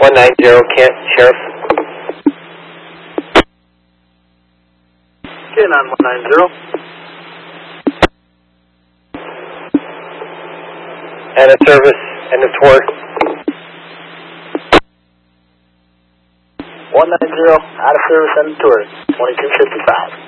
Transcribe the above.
190, Kent, Sheriff. Okay, 9190. And a service, end of tour. 190, out of service, end of tour, 2255.